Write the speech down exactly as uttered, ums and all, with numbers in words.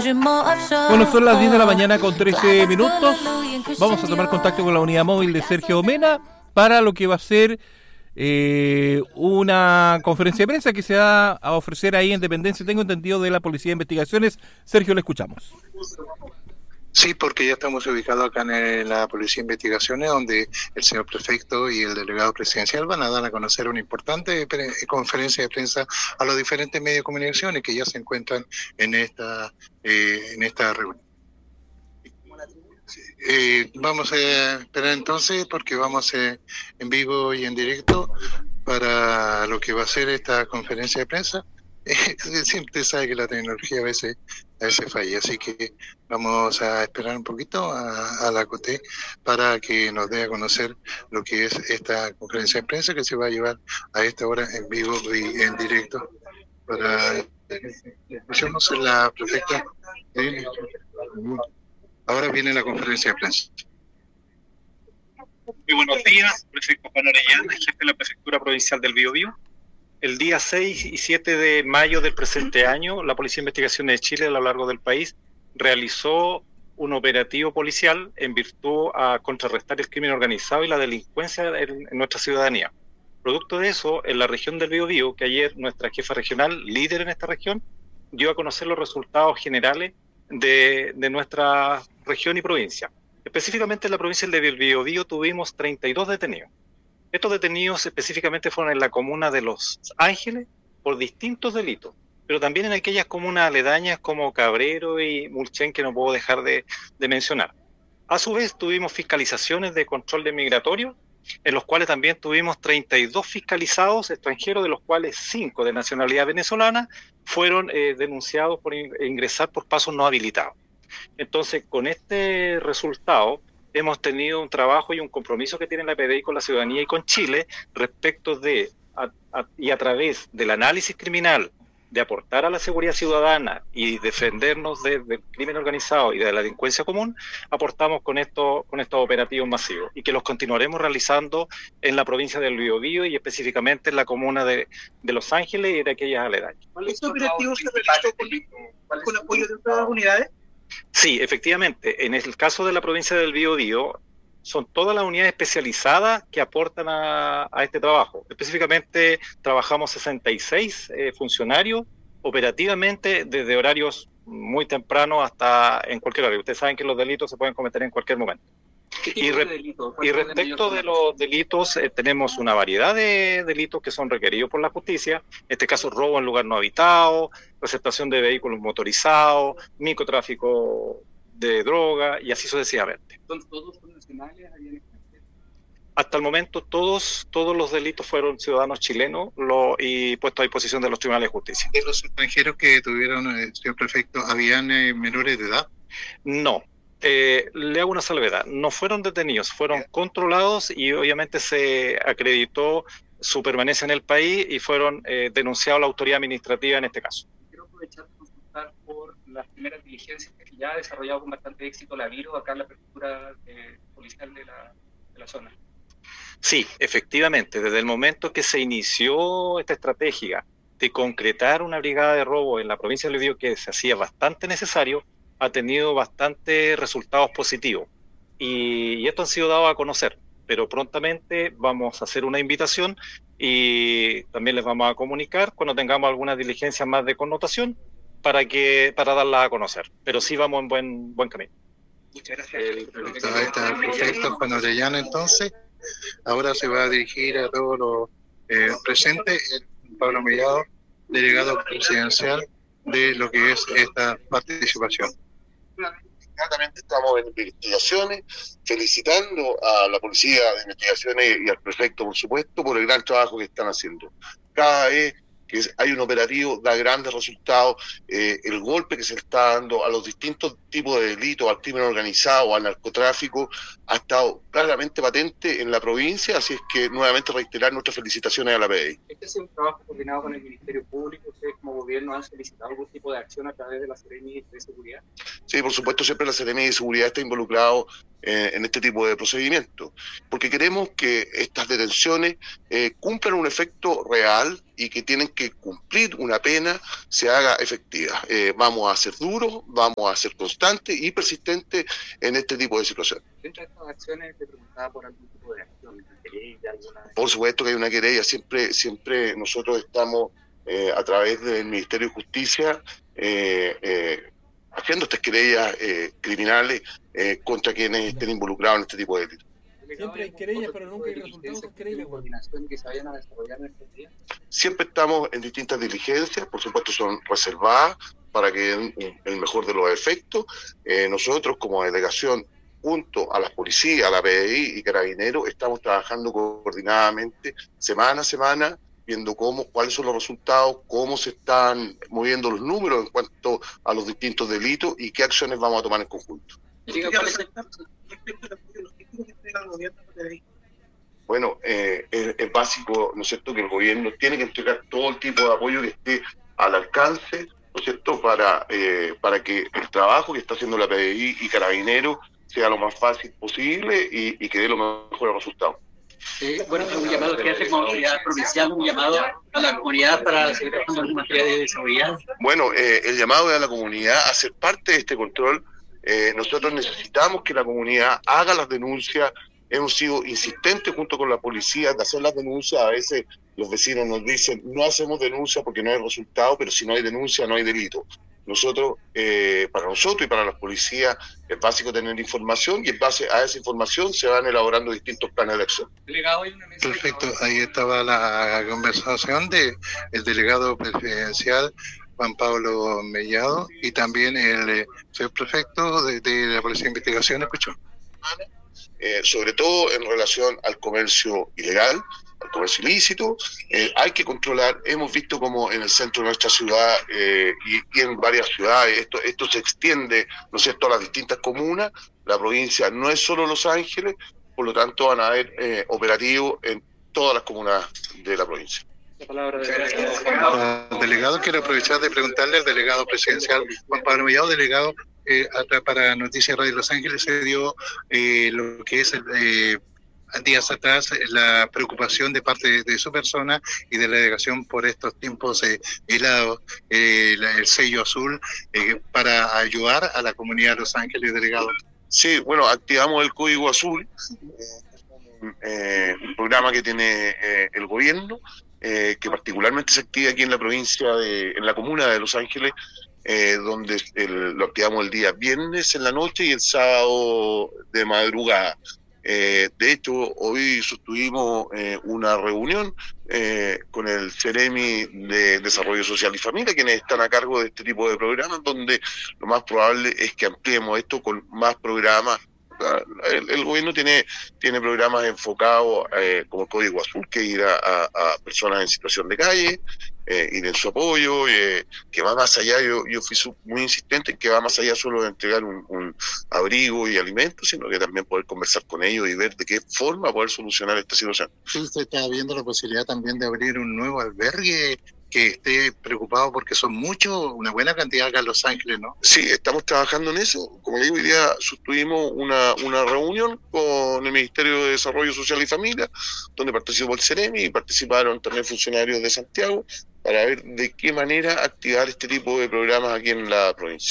Bueno, son las diez de la mañana con trece minutos. Vamos a tomar contacto con la unidad móvil de Sergio Mena para lo que va a ser eh, una conferencia de prensa que se va a ofrecer ahí en dependencia, tengo entendido, de la Policía de Investigaciones. Sergio, le escuchamos. Sí, porque ya estamos ubicados acá en la Policía de Investigaciones, donde el señor prefecto y el delegado presidencial van a dar a conocer una importante pre- conferencia de prensa a los diferentes medios de comunicación que ya se encuentran en esta eh, en esta reunión. Eh, vamos a esperar entonces, porque vamos eh, en vivo y en directo para lo que va a ser esta conferencia de prensa. Eh, siempre sabe que la tecnología a veces a veces falla, así que vamos a esperar un poquito a, a la C O T E para que nos dé a conocer lo que es esta conferencia de prensa que se va a llevar a esta hora en vivo y en directo. Para escuchemos la prefecta. Ahora viene la conferencia de prensa. Muy buenos días, prefecto Juan Orellana, jefe de la Prefectura Provincial del Biobío. El día seis y siete de mayo del presente año, la Policía de Investigaciones de Chile a lo largo del país realizó un operativo policial en virtud a contrarrestar el crimen organizado y la delincuencia en, en nuestra ciudadanía. Producto de eso, en la región del Biobío, que ayer nuestra jefa regional, líder en esta región, dio a conocer los resultados generales de, de nuestra región y provincia. Específicamente en la provincia del Biobío tuvimos treinta y dos detenidos. Estos detenidos específicamente fueron en la comuna de Los Ángeles por distintos delitos, pero también en aquellas comunas aledañas como Cabrero y Mulchen, que no puedo dejar de, de mencionar. A su vez tuvimos fiscalizaciones de control de migratorio, en los cuales también tuvimos treinta y dos fiscalizados extranjeros, de los cuales cinco de nacionalidad venezolana fueron eh, denunciados por ingresar por pasos no habilitados. Entonces, con este resultado, hemos tenido un trabajo y un compromiso que tiene la P D I con la ciudadanía y con Chile respecto de, a, a, y a través del análisis criminal, de aportar a la seguridad ciudadana y defendernos de, del crimen organizado y de la delincuencia común, aportamos con, esto, con estos operativos masivos y que los continuaremos realizando en la provincia del Biobío y específicamente en la comuna de, de Los Ángeles y de aquellas aledañas. ¿Estos operativos se realizó con, con apoyo de otras unidades? Sí, efectivamente. En el caso de la provincia del Biobío, son todas las unidades especializadas que aportan a, a este trabajo. Específicamente, trabajamos sesenta y seis eh, funcionarios operativamente desde horarios muy tempranos hasta en cualquier hora. Ustedes saben que los delitos se pueden cometer en cualquier momento. Y, re, de y respecto de los delitos, eh, tenemos una variedad de delitos que son requeridos por la justicia, en este caso robo en lugar no habitado, receptación de vehículos motorizados, microtráfico de droga y así sucesivamente. ¿Son todos nacionales? ¿Habían extranjeros? Hasta el momento todos todos los delitos fueron ciudadanos chilenos lo, y puestos a disposición de los tribunales de justicia. ¿De los extranjeros que tuvieron, eh, señor prefecto, habían eh, menores de edad? No. Eh, le hago una salvedad, no fueron detenidos, fueron controlados y obviamente se acreditó su permanencia en el país y fueron eh, denunciados a la autoridad administrativa en este caso. Quiero aprovechar para consultar por las primeras diligencias que ya ha desarrollado con bastante éxito la Viro acá en la prefectura eh, policial de la, de la zona. Sí, efectivamente, desde el momento que se inició esta estrategia de concretar una brigada de robo en la provincia del Biobío, que se hacía bastante necesario, ha tenido bastantes resultados positivos y, y esto han sido dados a conocer, pero prontamente vamos a hacer una invitación y también les vamos a comunicar cuando tengamos algunas diligencias más de connotación para que para darlas a conocer, pero sí vamos en buen buen camino. Muchas gracias. El prefecto Juan Orellana, entonces, ahora se va a dirigir a todos los eh, presentes, el Pablo Mellado, delegado presidencial de lo que es esta participación. Inmediatamente estamos en investigaciones, felicitando a la Policía de Investigaciones y al prefecto, por supuesto, por el gran trabajo que están haciendo. Cada vez que hay un operativo da grandes resultados, eh, el golpe que se está dando a los distintos tipos de delitos, al crimen organizado, al narcotráfico, ha estado claramente patente en la provincia, así es que nuevamente reiterar nuestras felicitaciones a la P D I. Este es un trabajo coordinado con el Ministerio Público. ¿Ustedes como gobierno han solicitado algún tipo de acción a través de la Seremi de Seguridad? Sí, por supuesto, siempre la Seremi de Seguridad está involucrado eh, en este tipo de procedimientos, porque queremos que estas detenciones eh, cumplan un efecto real y que tienen que cumplir una pena se haga efectiva. Eh, vamos a ser duros, vamos a ser constantes y persistentes en este tipo de situaciones. Dentro de estas acciones te preguntaba por algún tipo de acción, ¿una querella, alguna? Por supuesto que hay una querella, siempre, siempre nosotros estamos eh, a través del Ministerio de Justicia eh, eh, haciendo estas querellas eh, criminales eh, contra quienes estén involucrados en este tipo de delitos. Siempre hay querellas, pero nunca hay resultados de querellas. ¿Coordinación que se vayan a desarrollar en estos días? Siempre estamos en distintas diligencias, por supuesto son reservadas para que den el mejor de los efectos. Eh, nosotros como delegación, junto a las policías, a la P D I y Carabineros, estamos trabajando coordinadamente semana a semana, viendo cómo, cuáles son los resultados, cómo se están moviendo los números en cuanto a los distintos delitos y qué acciones vamos a tomar en conjunto. Bueno, eh, es, es básico, ¿no es cierto?, que el gobierno tiene que entregar todo el tipo de apoyo que esté al alcance, ¿no es cierto?, para, eh, para que el trabajo que está haciendo la P D I y Carabineros sea lo más fácil posible y, y que dé los mejores resultados. Sí, bueno, un llamado que hace como autoridad provincial, un llamado a la comunidad para seguir trabajando en materia de seguridad. Bueno, eh, el llamado es a la comunidad a ser parte de este control. Eh, nosotros necesitamos que la comunidad haga las denuncias. Hemos sido insistentes junto con la policía de hacer las denuncias. A veces los vecinos nos dicen, no hacemos denuncia porque no hay resultado, pero si no hay denuncia no hay delito. Nosotros, eh, para nosotros y para las policías, es básico tener información y en base a esa información se van elaborando distintos planes de acción. Perfecto, ahí estaba la conversación de el delegado presidencial Juan Pablo Mellado y también el eh, señor prefecto de, de la Policía de Investigación, ¿escuchó? Eh, sobre todo en relación al comercio ilegal, al comercio ilícito, eh, hay que controlar. Hemos visto como en el centro de nuestra ciudad eh, y, y en varias ciudades esto, esto se extiende, ¿no es cierto?, a las distintas comunas. La provincia no es solo Los Ángeles, por lo tanto van a haber eh, operativos en todas las comunas de la provincia. La palabra de delegado. Uh, delegado, quiero aprovechar de preguntarle al delegado presidencial Juan Pablo Mellado, delegado, eh, para Noticias Radio Los Ángeles se dio eh, lo que es eh, días atrás la preocupación de parte de, de su persona y de la delegación por estos tiempos eh, helados, eh, la, el sello azul, eh, para ayudar a la comunidad de Los Ángeles, delegado. Sí, bueno, activamos el Código Azul, eh, un programa que tiene eh, el gobierno, eh, que particularmente se activa aquí en la provincia, de, en la comuna de Los Ángeles, eh, donde el, lo activamos el día viernes en la noche y el sábado de madrugada. Eh, de hecho, hoy sostuvimos eh, una reunión eh, con el Ceremi de Desarrollo Social y Familia, quienes están a cargo de este tipo de programas, donde lo más probable es que ampliemos esto con más programas. El, el gobierno tiene tiene programas enfocados eh, como el Código Azul, que ir a, a, a personas en situación de calle, eh, ir en su apoyo, eh, que va más allá. Yo, yo fui muy insistente en que va más allá solo de entregar un, un abrigo y alimentos, sino que también poder conversar con ellos y ver de qué forma poder solucionar esta situación. Sí, usted está viendo la posibilidad también de abrir un nuevo albergue que esté preocupado porque son muchos, una buena cantidad acá en Los Ángeles, ¿no? Sí, estamos trabajando en eso. Como le digo, hoy día sostuvimos una, una reunión con el Ministerio de Desarrollo Social y Familia, donde participó el Ceremi y participaron también funcionarios de Santiago para ver de qué manera activar este tipo de programas aquí en la provincia.